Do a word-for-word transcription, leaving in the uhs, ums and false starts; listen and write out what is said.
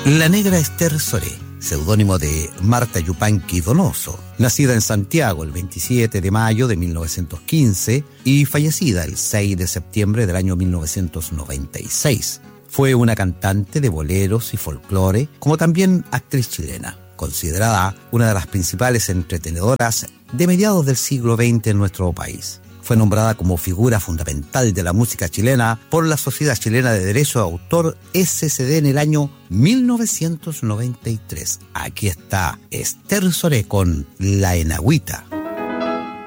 La negra Esther Soré, seudónimo de Marta Yupanqui Donoso, nacida en Santiago el veintisiete de mayo de mil novecientos quince y fallecida el seis de septiembre del año mil novecientos noventa y seis. Fue una cantante de boleros y folclore, como también actriz chilena, considerada una de las principales entretenedoras de mediados del siglo veinte en nuestro país. Fue nombrada como figura fundamental de la música chilena por la Sociedad Chilena de Derecho de Autor, S C D, en el año mil novecientos noventa y tres. Aquí está Esther Soré con La Enagüita.